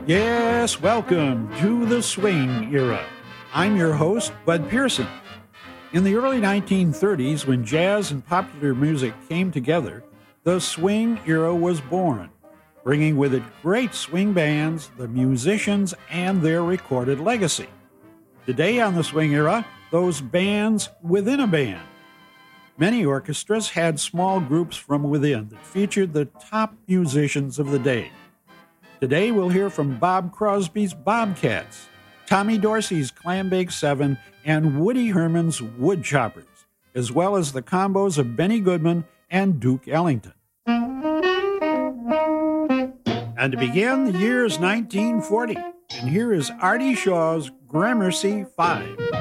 Yes, welcome to the swing era. I'm your host, Bud Pearson. In the early 1930s, when jazz and popular music came together, the swing era was born, bringing with it great swing bands, the musicians, and their recorded legacy. Today on the swing era, those bands within a band. Many orchestras had small groups from within that featured the top musicians of the day. Today we'll hear from Bob Crosby's Bobcats, Tommy Dorsey's Clambake 7, and Woody Herman's Woodchoppers, as well as the combos of Benny Goodman and Duke Ellington. And to begin, the year is 1940, and here is Artie Shaw's Gramercy 5.